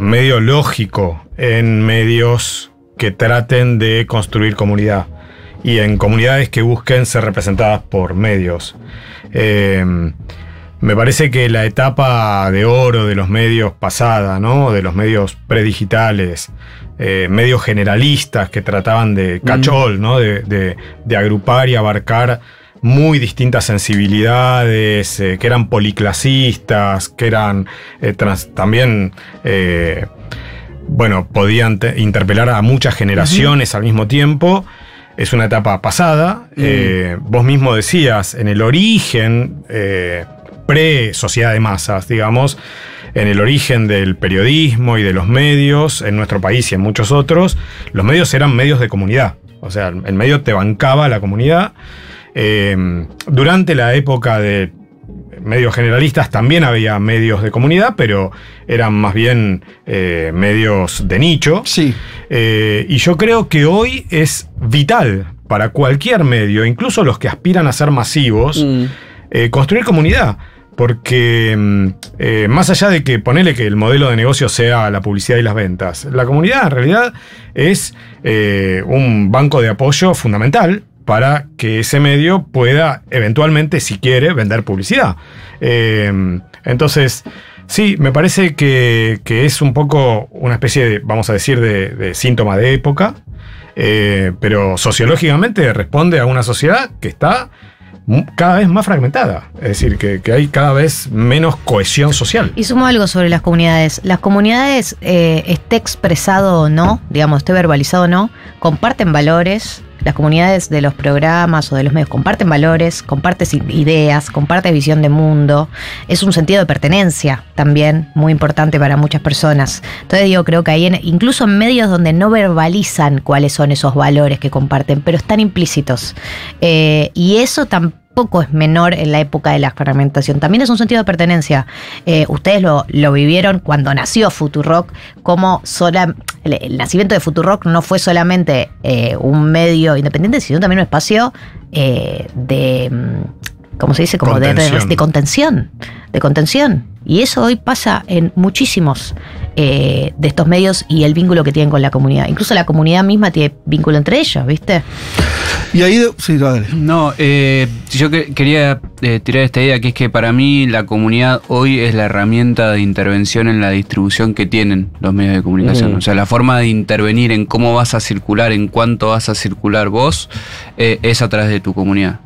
medio lógico en medios que traten de construir comunidad y en comunidades que busquen ser representadas por medios. Me parece que la etapa de oro de los medios pasada, ¿no? De los medios predigitales, medios generalistas que trataban de catch-all, ¿no? De agrupar y abarcar muy distintas sensibilidades, que eran policlasistas, que eran también, podían interpelar a muchas generaciones al mismo tiempo. Es una etapa pasada. Vos mismo decías, en el origen, pre-sociedad de masas, digamos, en el origen del periodismo y de los medios, en nuestro país y en muchos otros, los medios eran medios de comunidad. O sea, el medio te bancaba la comunidad. Durante la época de medios generalistas también había medios de comunidad, pero eran más bien medios de nicho. Sí. Y yo creo que hoy es vital para cualquier medio, incluso los que aspiran a ser masivos, construir comunidad. Porque más allá de que ponele que el modelo de negocio sea la publicidad y las ventas, la comunidad en realidad es un banco de apoyo fundamental para que ese medio pueda eventualmente, si quiere, vender publicidad. Entonces, sí, me parece que es un poco una especie de, vamos a decir, de síntoma de época, pero sociológicamente responde a una sociedad que está cada vez más fragmentada, es decir, que hay cada vez menos cohesión social. Y sumo algo sobre las comunidades. Las comunidades, esté expresado o no, digamos, esté verbalizado o no, comparten valores. Las comunidades de los programas o de los medios comparten valores, comparten ideas, comparten visión de mundo. Es un sentido de pertenencia también muy importante para muchas personas. Entonces creo que hay incluso en medios donde no verbalizan cuáles son esos valores que comparten, pero están implícitos. Y eso tampoco es menor en la época de la fragmentación. También es un sentido de pertenencia. Ustedes lo vivieron cuando nació Futurock, como el nacimiento de Futurock no fue solamente un medio independiente, sino también un espacio de, ¿cómo se dice? Como de contención. Y eso hoy pasa en muchísimos de estos medios y el vínculo que tienen con la comunidad. Incluso la comunidad misma tiene vínculo entre ellos, ¿viste? Y ahí, sí, dale. No, yo quería tirar esta idea, que es que para mí la comunidad hoy es la herramienta de intervención en la distribución que tienen los medios de comunicación. O sea, la forma de intervenir en cómo vas a circular, en cuánto vas a circular vos, es a través de tu comunidad.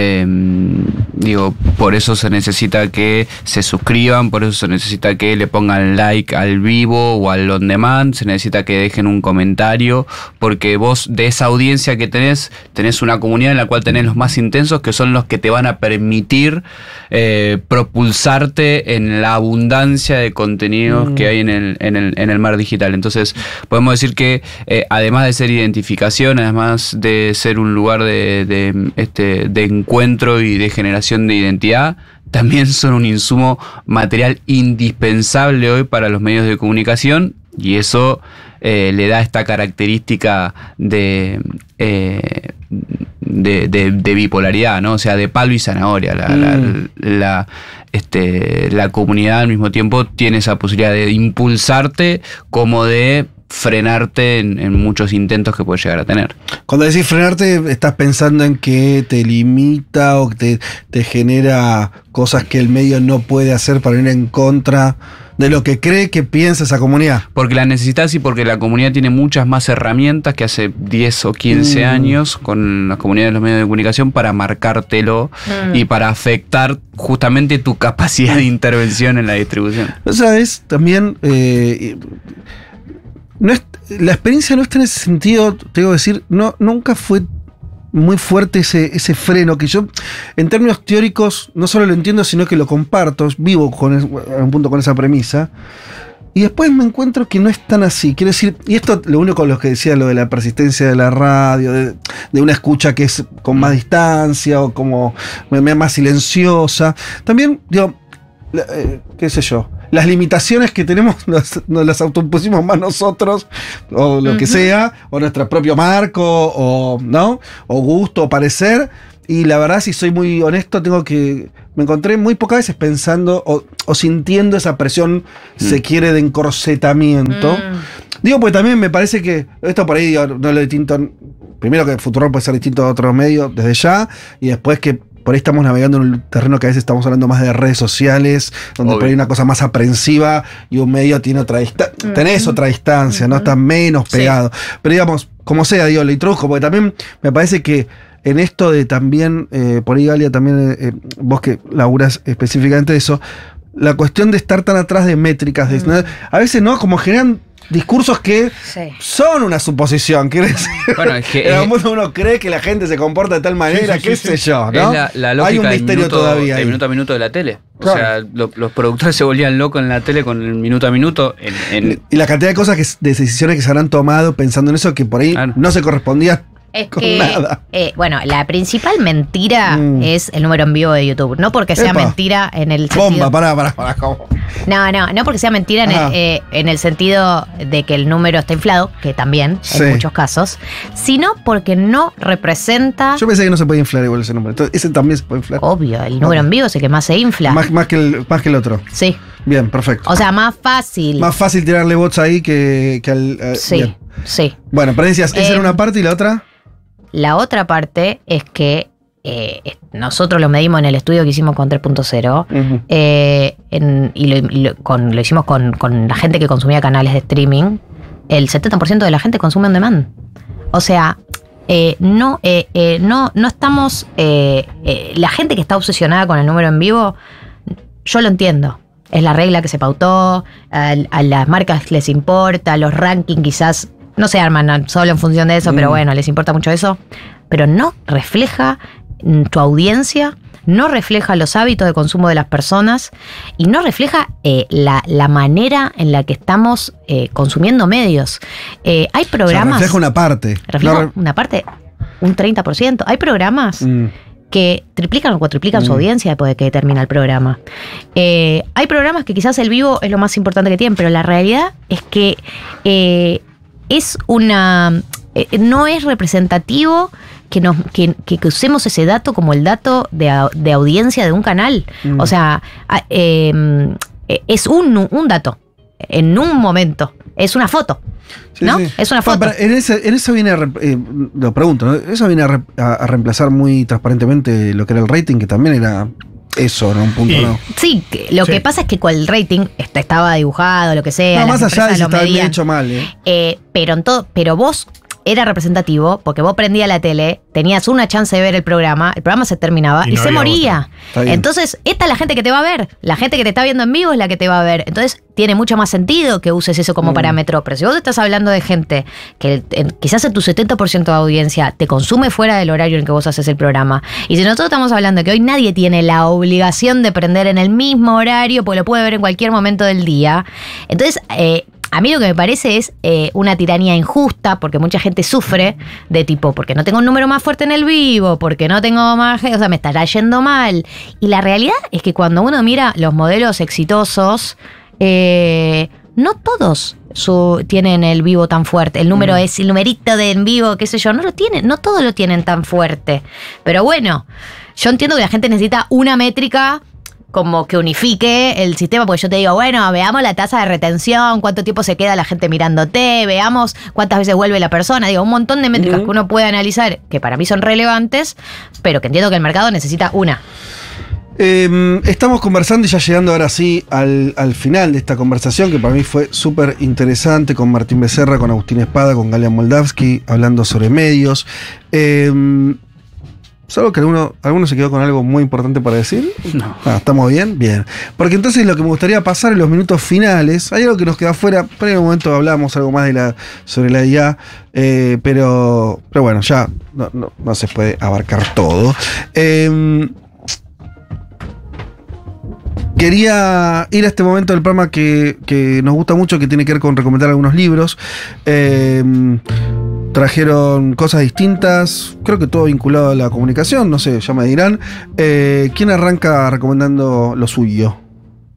Por eso se necesita que se suscriban, por eso se necesita que le pongan like al vivo o al on demand, se necesita que dejen un comentario, porque vos de esa audiencia que tenés una comunidad en la cual tenés los más intensos, que son los que te van a permitir propulsarte en la abundancia de contenidos que hay en el mar digital. Entonces podemos decir que además de ser identificación, además de ser un lugar de encuentro y de generación de identidad, también son un insumo material indispensable hoy para los medios de comunicación, y eso le da esta característica de bipolaridad, ¿no? O sea, de palo y zanahoria. La comunidad al mismo tiempo tiene esa posibilidad de impulsarte como de frenarte en muchos intentos que puedes llegar a tener. Cuando decís frenarte, estás pensando en que te limita o que te genera cosas que el medio no puede hacer para ir en contra de lo que cree que piensa esa comunidad. Porque la necesitas y porque la comunidad tiene muchas más herramientas que hace 10 o 15 años con las comunidades de los medios de comunicación para marcártelo y para afectar justamente tu capacidad de intervención en la distribución. O sea, es también... la experiencia nuestra en ese sentido, tengo que decir, nunca fue muy fuerte ese freno, que yo en términos teóricos no solo lo entiendo, sino que lo comparto, vivo a un punto con esa premisa, y después me encuentro que no es tan así. Quiero decir, y esto lo único con lo que decía, lo de la persistencia de la radio, de una escucha que es con más distancia o como más silenciosa, también qué sé yo, las limitaciones que tenemos nos las autoimpusimos más nosotros, o lo que sea, o nuestro propio marco, o ¿no? O gusto, o parecer, Y la verdad, si soy muy honesto, me encontré muy pocas veces pensando o sintiendo esa presión, se quiere, de encorsetamiento. Digo, pues también me parece que esto por ahí digo, no lo distinto. Primero que Futurock puede ser distinto a otros medios desde ya, y después que por ahí estamos navegando en un terreno que a veces estamos hablando más de redes sociales, donde por ahí hay una cosa más aprensiva y un medio tiene otra distancia. Tenés otra distancia, ¿no? Estás menos pegado. Pero digamos, como sea, digo, lo introduzco, porque también me parece que en esto de también, por ahí Galia, también vos que laburás específicamente de eso, la cuestión de estar tan atrás de métricas, a veces no, como generan discursos que son una suposición, quiere decir. Bueno, es que en algún momento uno cree que la gente se comporta de tal manera, qué sé yo, ¿no? Es la lógica hay un misterio todavía de minuto a minuto de la tele. Claro. O sea, los productores se volvían locos en la tele con el minuto a minuto. Y la cantidad de cosas, de decisiones que se habrán tomado pensando en eso, que por ahí no se correspondía. Es que, bueno, la principal mentira es el número en vivo de YouTube. No porque sea mentira en el sentido... Bomba, pará, ¿cómo? No porque sea mentira en el sentido de que el número está inflado, que también, en muchos casos, sino porque no representa... Yo pensé que no se puede inflar igual ese número. Entonces, ese también se puede inflar. Obvio, el número en vivo es el que más se infla. Más que el otro. Sí. Bien, perfecto. O sea, más fácil. Más fácil tirarle bots ahí que al... sí, bien. Sí. Bueno, pero decías, esa era una parte y la otra... La otra parte es que nosotros lo medimos en el estudio que hicimos con 3.0 y lo hicimos con la gente que consumía canales de streaming. El 70% de la gente consume on demand. O sea, no estamos... la gente que está obsesionada con el número en vivo, yo lo entiendo. Es la regla que se pautó, a las marcas les importa, los rankings quizás... No se arman solo en función de eso, pero bueno, les importa mucho eso. Pero no refleja tu audiencia, no refleja los hábitos de consumo de las personas y no refleja la manera en la que estamos consumiendo medios. Hay programas... O sea, refleja una parte. Refleja una parte, un 30%. Hay programas que triplican o cuatriplican su audiencia después de que termina el programa. Hay programas que quizás el vivo es lo más importante que tienen, pero la realidad es que... no es representativo que usemos ese dato como el dato de audiencia de un canal. O sea, es un dato en un momento. Es una foto. ¿No? Sí. Es una foto. Pero en eso viene lo pregunto, ¿no? Eso viene a reemplazar muy transparentemente lo que era el rating, que también era eso, ¿no? Un punto, ¿no? Sí, lo que pasa es que con el rating estaba dibujado, lo que sea. No, más allá de si estaba bien hecho mal, pero vos era representativo, porque vos prendías la tele, tenías una chance de ver el programa se terminaba y no se moría. Entonces, esta es la gente que te va a ver. La gente que te está viendo en vivo es la que te va a ver. Entonces, tiene mucho más sentido que uses eso como parámetro. Pero si vos estás hablando de gente que quizás en tu 70% de audiencia te consume fuera del horario en que vos haces el programa, y si nosotros estamos hablando de que hoy nadie tiene la obligación de prender en el mismo horario, porque lo puede ver en cualquier momento del día, entonces... a mí lo que me parece es una tiranía injusta, porque mucha gente sufre de tipo, porque no tengo un número más fuerte en el vivo, porque no tengo más, o sea, me estará yendo mal. Y la realidad es que cuando uno mira los modelos exitosos, no todos tienen el vivo tan fuerte. El número es el numerito de en vivo, qué sé yo, no lo tienen, no todos lo tienen tan fuerte. Pero bueno, yo entiendo que la gente necesita una métrica como que unifique el sistema, porque yo te digo, bueno, veamos la tasa de retención, cuánto tiempo se queda la gente mirándote, veamos cuántas veces vuelve la persona, digo, un montón de métricas que uno puede analizar, que para mí son relevantes, pero que entiendo que el mercado necesita una. Estamos conversando y ya llegando ahora sí al final de esta conversación, que para mí fue súper interesante, con Martín Becerra, con Agustín Espada, con Galia Moldavsky, hablando sobre medios. ¿Solo que alguno se quedó con algo muy importante para decir? No. ¿Estamos bien? Bien. Porque entonces lo que me gustaría pasar en los minutos finales, hay algo que nos queda afuera, pero en un momento hablamos algo más sobre la IA, pero bueno, ya no se puede abarcar todo. Quería ir a este momento del programa que nos gusta mucho, que tiene que ver con recomendar algunos libros. Trajeron cosas distintas, creo que todo vinculado a la comunicación, no sé, ya me dirán. ¿Quién arranca recomendando lo suyo?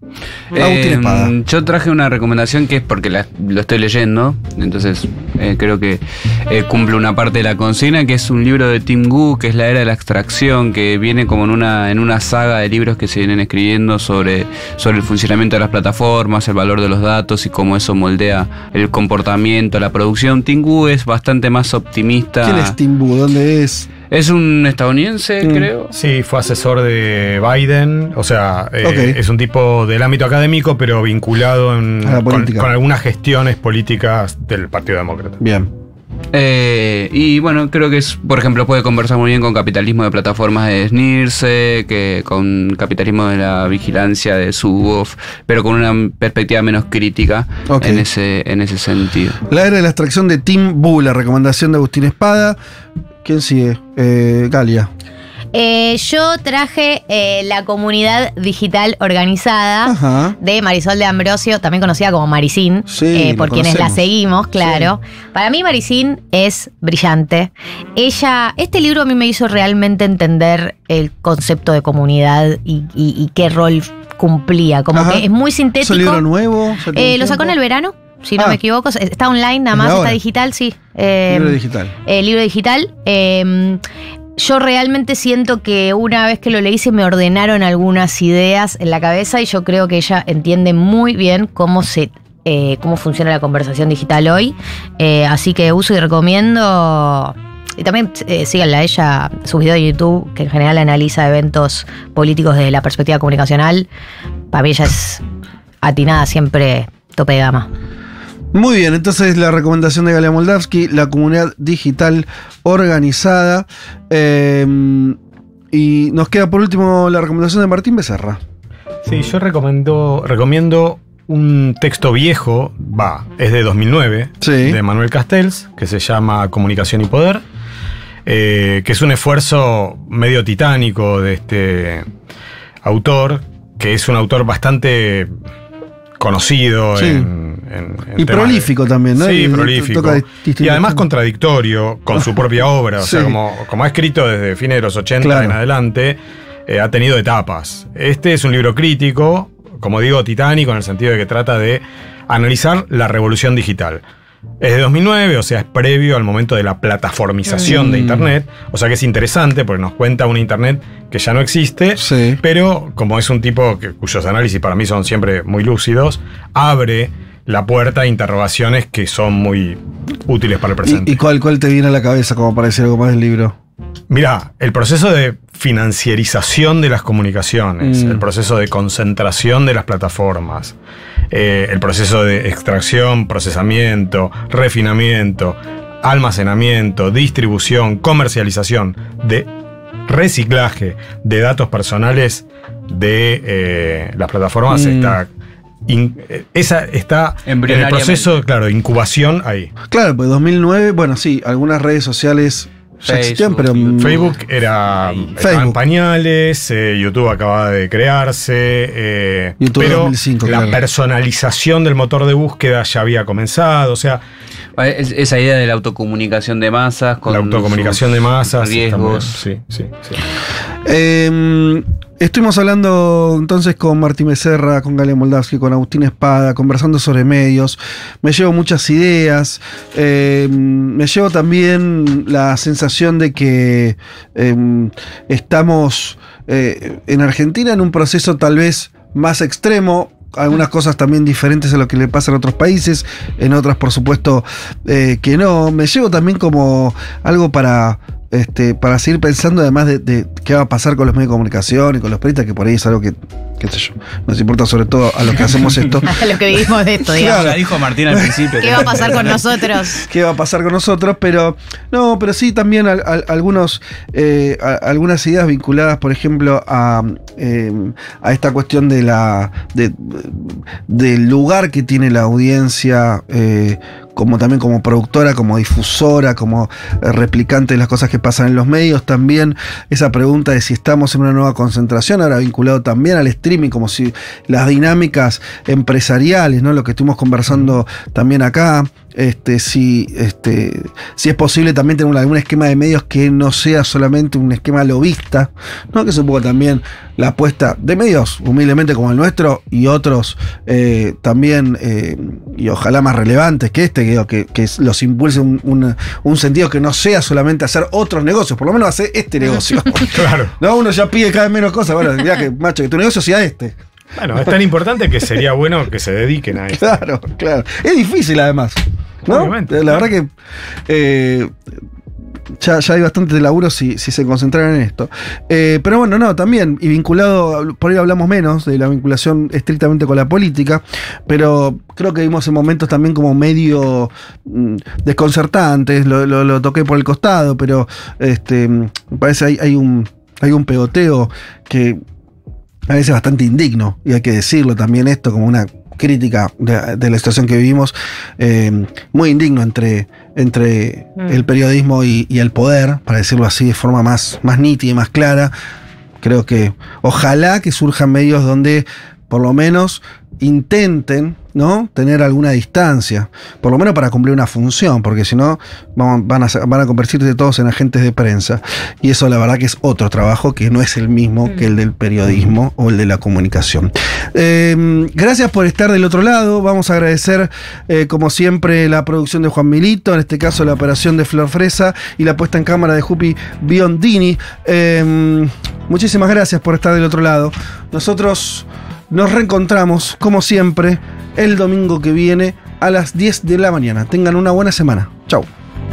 Agustín Espada. Yo traje una recomendación que es porque lo estoy leyendo, entonces creo que cumple una parte de la consigna, que es un libro de Tim Wu, que es La Era de la Abstracción, que viene como en una saga de libros que se vienen escribiendo sobre el funcionamiento de las plataformas, el valor de los datos y cómo eso moldea el comportamiento, la producción. Tim Wu es bastante más optimista. ¿Quién es Tim Wu? ¿Dónde es? Es un estadounidense, creo. Sí, fue asesor de Biden, o sea, Ok. es un tipo del ámbito académico, pero vinculado A la política. con algunas gestiones políticas del Partido Demócrata. Bien. Y bueno, creo que por ejemplo, puede conversar muy bien con capitalismo de plataformas de Snirse, que con capitalismo de la vigilancia de Zuboff, pero con una perspectiva menos crítica Ok. en ese sentido. La Era de la Abstracción de Tim Wu, la recomendación de Agustín Espada. ¿Quién sigue? Galia. Yo traje La Comunidad Digital Organizada Ajá. de Marisol de Ambrosio, también conocida como Maricín, Sí, por la quienes la conocemos. seguimos, claro. Para mí Maricín es brillante. Este libro a mí me hizo realmente entender el concepto de comunidad y qué rol cumplía. Como Ajá. que es muy ¿Es un sintético. libro nuevo? Lo sacó en el verano, si no Ah. me equivoco. Está online nada ¿Es más, de está ahora? digital, sí. Libro digital. Libro digital. Yo realmente siento que una vez que lo leí se me ordenaron algunas ideas en la cabeza y yo creo que ella entiende muy bien cómo funciona la conversación digital hoy. Así que uso y recomiendo. Y también síganla a ella, sus videos de YouTube, que en general analiza eventos políticos desde la perspectiva comunicacional. Para mí ella es atinada, siempre tope de gama. Muy bien, entonces la recomendación de Galia Moldavsky, La Comunidad Digital Organizada. Y nos queda por último la recomendación de Martín Becerra. Sí, yo recomiendo un texto viejo, es de 2009, Sí. de Manuel Castells, que se llama Comunicación y Poder, que es un esfuerzo medio titánico de este autor, que es un autor bastante conocido Sí. en Y temas prolífico también, ¿no? Sí, Y prolífico. toca distintos Y además temas. contradictorio con su propia obra. O sea, Sí. como ha escrito desde fines de los 80 Claro. en adelante, ha tenido etapas. Este es un libro crítico, como digo, titánico, en el sentido de que trata de analizar la revolución digital. Es de 2009, o sea, es previo al momento de la plataformización de Internet. O sea que es interesante porque nos cuenta una Internet que ya no existe, Sí. pero como es un tipo cuyos análisis para mí son siempre muy lúcidos, abre la puerta a interrogaciones que son muy útiles para el presente. ¿Y cuál te viene a la cabeza como para decir algo más del libro? Mirá, el proceso de financiarización de las comunicaciones, el proceso de concentración de las plataformas, el proceso de extracción, procesamiento, refinamiento, almacenamiento, distribución, comercialización, de reciclaje de datos personales de las plataformas esa está en el Embrionariamente. proceso, claro, de incubación ahí. Claro, pues 2009, bueno, sí, algunas redes sociales ya existían, pero... Facebook era estaba en pañales, YouTube acababa de crearse, YouTube pero 2005, la claro. personalización del motor de búsqueda ya había comenzado, o sea, Esa idea de la autocomunicación de masas con la autocomunicación sus de masas. riesgos. También, sí. Estuvimos hablando entonces con Martín Becerra, con Galia Moldavsky, con Agustín Espada, conversando sobre medios. Me llevo muchas ideas. Me llevo también la sensación de que estamos en Argentina en un proceso tal vez más extremo. Algunas cosas también diferentes a lo que le pasa en otros países, en otras por supuesto que no. Me llevo también como algo para seguir pensando, además de qué va a pasar con los medios de comunicación y con los periodistas, que por ahí es algo que, qué sé yo, nos importa sobre todo a los que hacemos esto. Lo que vivimos de esto, digamos. Ya dijo Martín al principio. ¿Qué va a pasar con nosotros? ¿Qué va a pasar con nosotros? Pero sí también algunas ideas vinculadas, por ejemplo, a esta cuestión del lugar que tiene la audiencia, como también como productora, como difusora, como replicante de las cosas que pasan en los medios. También esa pregunta de si estamos en una nueva concentración, ahora vinculado también al streaming, como si las dinámicas empresariales, ¿no? Lo que estuvimos conversando también acá, si es posible también tener algún esquema de medios que no sea solamente un esquema lobista, ¿no? Que es un poco también la apuesta de medios, humildemente como el nuestro, y otros también, y ojalá más relevantes que que los impulse un sentido que no sea solamente hacer otros negocios, por lo menos hacer este negocio. Claro. No, uno ya pide cada vez menos cosas. Bueno, mirá que, macho, que tu negocio sea este. Bueno, es tan importante que sería bueno que se dediquen a esto. Claro, claro. Es difícil además, ¿no? Obviamente, la verdad que ya hay bastante de laburo si se concentraran en esto. Pero bueno, no, también, y vinculado, por ahí hablamos menos de la vinculación estrictamente con la política, pero creo que vimos en momentos también como medio desconcertantes, lo toqué por el costado, pero me parece hay un pegoteo que a veces bastante indigno, y hay que decirlo también esto como una crítica de la situación que vivimos, muy indigno entre el periodismo y el poder, para decirlo así de forma más nítida y más clara. Creo que ojalá que surjan medios donde por lo menos intenten, ¿no?, tener alguna distancia, por lo menos para cumplir una función, porque si no van a convertirse todos en agentes de prensa, y eso la verdad que es otro trabajo que no es el mismo que el del periodismo o el de la comunicación. Gracias por estar del otro lado. Vamos a agradecer como siempre la producción de Juan Milito, en este caso la operación de Flor Fresa y la puesta en cámara de Jupi Biondini. Muchísimas gracias por estar del otro lado. Nosotros nos reencontramos, como siempre, el domingo que viene a las 10 de la mañana. Tengan una buena semana. Chau.